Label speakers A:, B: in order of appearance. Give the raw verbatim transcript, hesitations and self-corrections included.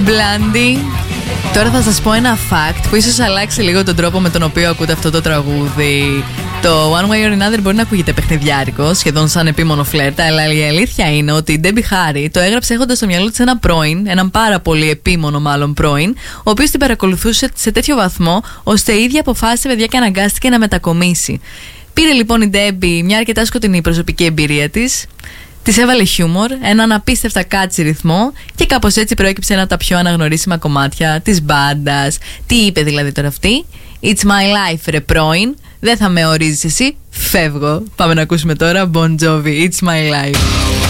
A: Blondie. Τώρα θα σας πω ένα fact που ίσως αλλάξει λίγο τον τρόπο με τον οποίο ακούτε αυτό το τραγούδι. Το One Way or Another μπορεί να ακούγεται παιχνιδιάρικο, σχεδόν σαν επίμονο φλερτ, αλλά η αλήθεια είναι ότι η Debbie Harry το έγραψε έχοντας στο μυαλό της ένα πρώην, έναν πάρα πολύ επίμονο μάλλον πρώην, ο οποίος την παρακολουθούσε σε τέτοιο βαθμό, ώστε η ίδια αποφάσισε, παιδιά, και αναγκάστηκε να μετακομίσει. Πήρε λοιπόν η Debbie μια αρκετά σκοτεινή προσωπική εμπειρία της. Της έβαλε χιούμορ, έναν απίστευτα κάτσι ρυθμό και κάπως έτσι προέκυψε ένα από τα πιο αναγνωρίσιμα κομμάτια της μπάντας. Τι είπε δηλαδή τώρα αυτή? It's my life, ρε πρώην. Δεν θα με ορίζεις εσύ. Φεύγω. Πάμε να ακούσουμε τώρα Bon Jovi, It's my life.